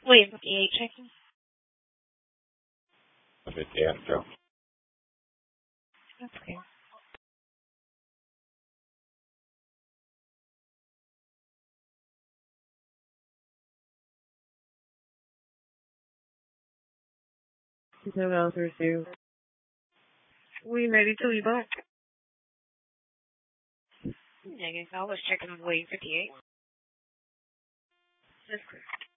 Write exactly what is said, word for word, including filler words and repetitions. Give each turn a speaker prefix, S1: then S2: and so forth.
S1: Wait, fifty-eight checking.
S2: fifty-eight, go.
S1: That's okay.
S3: Seven out thirty-two.
S1: We ready to leave back? Yeah, I guess I was checking on wave fifty-eight. That's correct.